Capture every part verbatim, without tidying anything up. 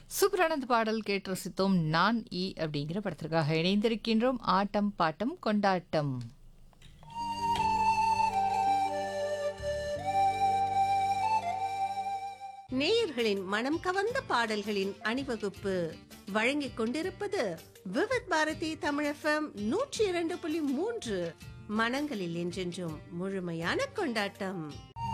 சூப்பரான அந்த பாடல் கேட்டு ரசித்தோம். நான் ஈ அப்படிங்கிற படத்திற்காக இணைந்திருக்கின்றோம். ஆட்டம் பாட்டம் கொண்டாட்டம். நேயர்களின் மனம் கவர்ந்த பாடல்களின் அணிவகுப்பு வழங்கிக் கொண்டிருப்பது விவித் பாரதி தமிழ் எஃப்எம் நூற்றி இரண்டு புள்ளி மூன்று. மனங்களில் என்றென்றும் முழுமையான கொண்டாட்டம்.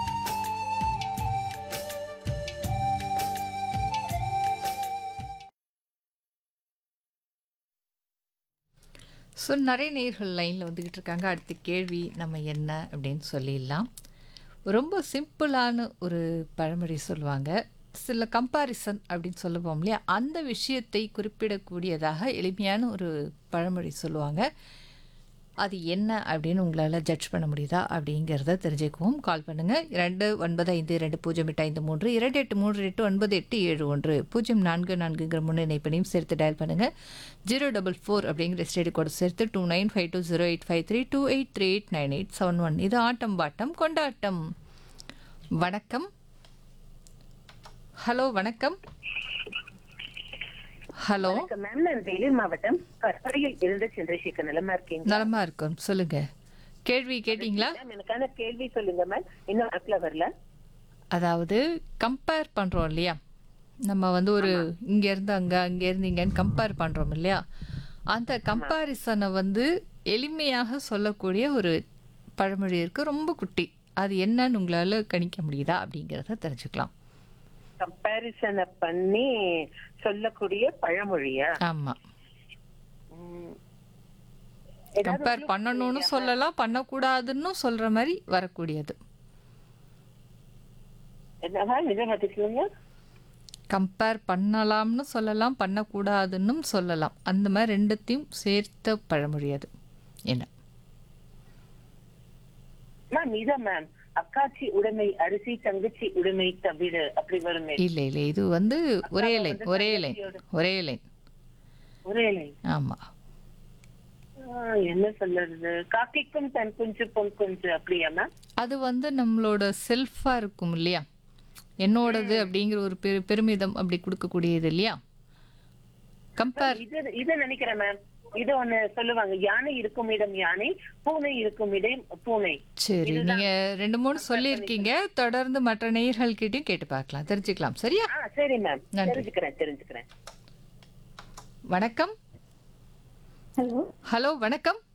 ஸோ நிறைய நேயர்கள் லைனில் வந்துக்கிட்டு இருக்காங்க. அடுத்த கேள்வி நம்ம என்ன அப்படின்னு சொல்லிடலாம். ரொம்ப சிம்பிளான ஒரு பழமொழி சொல்லுவாங்க. சில கம்பாரிசன் அப்படின்னு சொல்லுவோம் இல்லையா, அந்த விஷயத்தை குறிப்பிடக்கூடியதாக எளிமையான ஒரு பழமொழி சொல்லுவாங்க. அது என்ன அப்படின்னு உங்களால் ஜட்ஜ் பண்ண முடியுதா அப்படிங்கிறத தெரிஞ்சுக்குவோம். கால் பண்ணுங்கள். இரண்டு ஒன்பது ஐந்து ரெண்டு பூஜ்ஜியம் எட்டு ஐந்து மூன்று இரண்டு எட்டு மூன்று எட்டு ஒன்பது எட்டு ஏழு ஒன்று பூஜ்ஜியம் நான்கு நான்குங்கிற முன்னிணைப்பையும் சேர்த்து டயல் பண்ணுங்கள். ஜீரோ டபுள் ஃபோர் அப்படிங்கிற ஸ்டேடி கோடு சேர்த்து two nine five two zero eight five three two eight three eight nine eight seven one. இது ஆட்டம் பாட்டம் கொண்டாட்டம். வணக்கம். ஹலோ வணக்கம். ஹலோ மேம், நான் வேலூர் மாவட்டம் கற்படையில் இருந்து சந்திரசேகர். நலமா இருக்கீங்க? நலமா இருக்கும். சொல்லுங்க, கேள்வி கேட்டீங்களா? எனக்கான கேள்வி சொல்லுங்க மேம். இன்னும் ஆப்ல வரல. அதாவது கம்பேர் பண்றோம் இல்லையா, நம்ம வந்து ஒரு இங்க இருந்து அங்க அங்க இருந்து இங்கன்னு கம்பேர் பண்றோம் இல்லையா, அந்த கம்பாரிசனை வந்து எளிமையாக சொல்லக்கூடிய ஒரு பழமொழி இருக்கு, ரொம்ப குட்டி. அது என்னன்னு உங்களால கணிக்க முடியுதா அப்படிங்கிறத தெரிஞ்சுக்கலாம். கம்பாரிசனை பண்ணி சொல்லக்கூடிய பழமொழியா? ஆமா, ம். கம்பேர் பண்ணணும்னு சொல்லலாம், பண்ணக்கூடாதுன்னு சொல்ற மாதிரி வரக்கூடியது. என்னவா நிஜமாத்தி சொல்லுங்க. கம்பேர் பண்ணலாம்னு சொல்லலாம், பண்ணக்கூடாதுன்னு சொல்லலாம். அந்த மாதிரி ரெண்டுத்தையும் சேர்த்த பழமொழி அது என்ன? மேம் இதான் மேம், அக்காச்சி உடைமை அரிசி, தங்கச்சி உடைமை தவிர அப்படி வருமே. இல்ல இல்ல, இது வந்து ஒரே லைன் ஒரே லைன் ஒரே லைன் ஒரே லைன். ஆமா. என்ன சொல்றது? காக்கைக்கும் தன் குஞ்சு பொன் குஞ்சு அப்படியா மேம்? அது வந்து நம்மளோட செல்ஃபா இருக்கும் இல்லையா, என்னோடது அப்படிங்கிற ஒரு பெரு பெருமிதம் அப்படி கொடுக்கக்கூடியது இல்லையா. கம்பேர் இது இதை நினைக்கிறேன் மேம். இது ஒண்ணு சொல்லுவாங்க, யானை இருக்கும் இடம் யானை, பூனை இருக்கும் இடம் பூனை. சரி, நீங்க ரெண்டு மூணு சொல்லியிருக்கீங்க. தொடர்ந்து மற்ற நேயர்கள் கிட்டயும் கேட்டு பார்க்கலாம், தெரிஞ்சுக்கலாம். சரியா? ஆ சரி மேம், நன்றி. தெரிஞ்சுக்கிறேன் தெரிஞ்சுக்கிறேன். வணக்கம். ஹலோ ஹலோ வணக்கம்.